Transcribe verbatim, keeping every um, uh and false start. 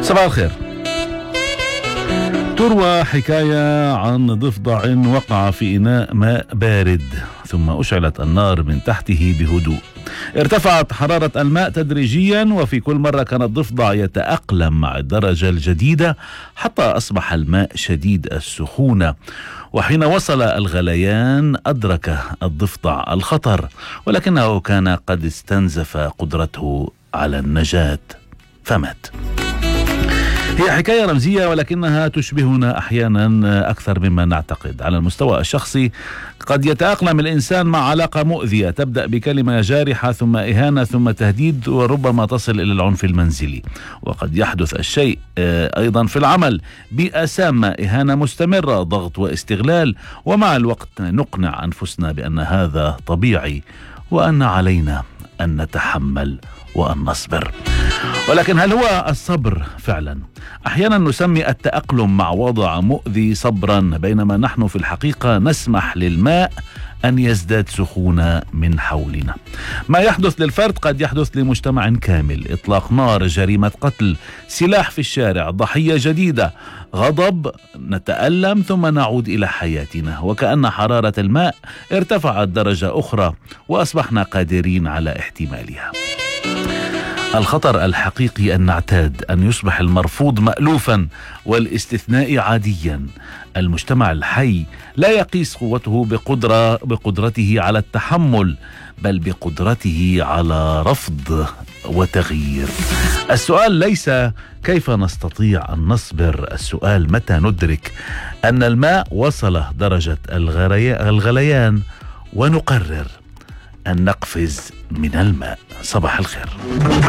صباح الخير. تروى حكاية عن ضفدع وقع في إناء ماء بارد ثم أشعلت النار من تحته بهدوء. ارتفعت حرارة الماء تدريجيا، وفي كل مرة كان الضفدع يتأقلم مع الدرجة الجديدة حتى أصبح الماء شديد السخونة. وحين وصل الغليان أدرك الضفدع الخطر، ولكنه كان قد استنزف قدرته على النجاة فمات. هي حكاية رمزية ولكنها تشبهنا أحيانا أكثر مما نعتقد. على المستوى الشخصي قد يتأقلم الإنسان مع علاقة مؤذية تبدأ بكلمة جارحة ثم إهانة ثم تهديد وربما تصل إلى العنف المنزلي. وقد يحدث الشيء أيضا في العمل، بيئة سامة، إهانة مستمرة، ضغط واستغلال، ومع الوقت نقنع أنفسنا بأن هذا طبيعي وأن علينا أن نتحمل وأن نصبر. ولكن هل هو الصبر فعلا؟ أحيانا نسمي التأقلم مع وضع مؤذي صبرا، بينما نحن في الحقيقة نسمح للماء أن يزداد سخونة من حولنا. ما يحدث للفرد قد يحدث لمجتمع كامل. إطلاق نار، جريمة قتل، سلاح في الشارع، ضحية جديدة، غضب، نتألم ثم نعود إلى حياتنا، وكأن حرارة الماء ارتفعت درجة أخرى وأصبحنا قادرين على احتمالها. الخطر الحقيقي أن نعتاد، أن يصبح المرفوض مألوفا والاستثناء عاديا. المجتمع الحي لا يقيس قوته بقدرة بقدرته على التحمل، بل بقدرته على رفض وتغيير. السؤال ليس كيف نستطيع أن نصبر، السؤال متى ندرك أن الماء وصل درجة الغليان ونقرر أن نقفز من الماء. صباح الخير.